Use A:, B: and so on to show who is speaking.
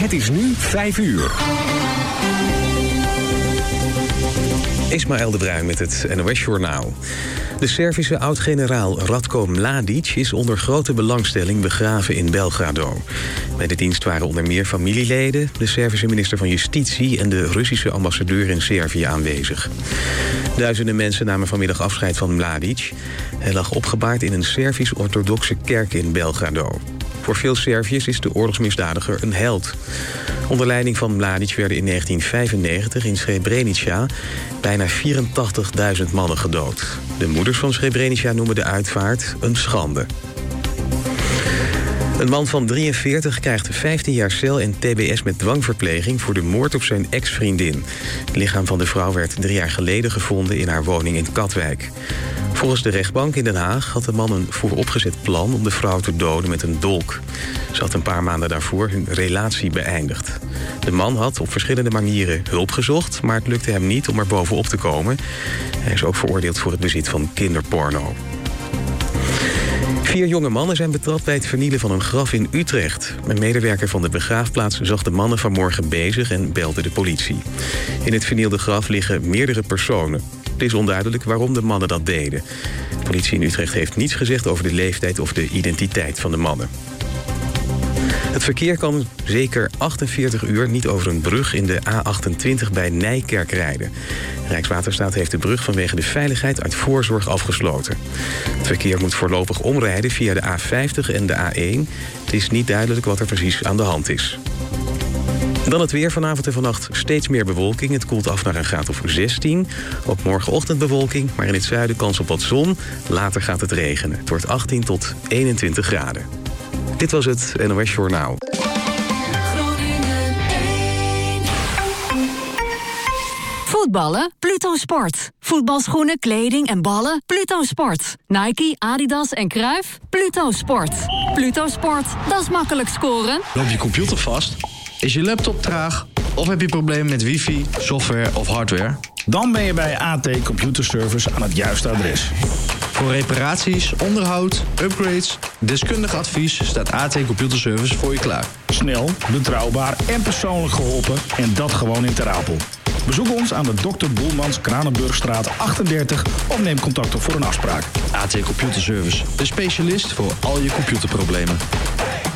A: Het is nu 5 uur.
B: Ismaël de Bruin met het NOS-journaal. De Servische oud-generaal Ratko Mladic is onder grote belangstelling begraven in Belgrado. Bij de dienst waren onder meer familieleden, de Servische minister van Justitie en de Russische ambassadeur in Servië aanwezig. Duizenden mensen namen vanmiddag afscheid van Mladic. Hij lag opgebaard in een Servisch-orthodoxe kerk in Belgrado. Voor veel Serviërs is de oorlogsmisdadiger een held. Onder leiding van Mladic werden in 1995 in Srebrenica bijna 84.000 mannen gedood. De moeders van Srebrenica noemen de uitvaart een schande. Een man van 43 krijgt 15 jaar cel en tbs met dwangverpleging voor de moord op zijn ex-vriendin. Het lichaam van de vrouw werd 3 jaar geleden gevonden in haar woning in Katwijk. Volgens de rechtbank in Den Haag had de man een vooropgezet plan om de vrouw te doden met een dolk. Ze had een paar maanden daarvoor hun relatie beëindigd. De man had op verschillende manieren hulp gezocht, maar het lukte hem niet om er bovenop te komen. Hij is ook veroordeeld voor het bezit van kinderporno. 4 jonge mannen zijn betrapt bij het vernielen van een graf in Utrecht. Een medewerker van de begraafplaats zag de mannen vanmorgen bezig en belde de politie. In het vernielde graf liggen meerdere personen. Het is onduidelijk waarom de mannen dat deden. De politie in Utrecht heeft niets gezegd over de leeftijd of de identiteit van de mannen. Het verkeer kan zeker 48 uur niet over een brug in de A28 bij Nijkerk rijden. Rijkswaterstaat heeft de brug vanwege de veiligheid uit voorzorg afgesloten. Het verkeer moet voorlopig omrijden via de A50 en de A1. Het is niet duidelijk wat er precies aan de hand is. Dan het weer. Vanavond en vannacht steeds meer bewolking. Het koelt af naar een graad of 16. Ook morgenochtend bewolking, maar in het zuiden kans op wat zon. Later gaat het regenen. Het wordt 18 tot 21 graden. Dit was het NOS Journaal.
C: Voetballen? Pluto Sport. Voetbalschoenen, kleding en ballen? Pluto Sport. Nike, Adidas en Cruijff? Pluto Sport. Pluto Sport, dat is makkelijk scoren.
D: Loop je computer vast? Is je laptop traag? Of heb je problemen met wifi, software of hardware?
E: Dan ben je bij AT Computer Service aan het juiste adres.
D: Voor reparaties, onderhoud, upgrades, deskundig advies staat AT Computer Service voor je klaar.
E: Snel, betrouwbaar en persoonlijk geholpen. En dat gewoon in Ter Apel. Bezoek ons aan de Dr. Boelmans Kranenburgstraat 38 of neem contact op voor een afspraak.
D: AT Computer Service, de specialist voor al je computerproblemen.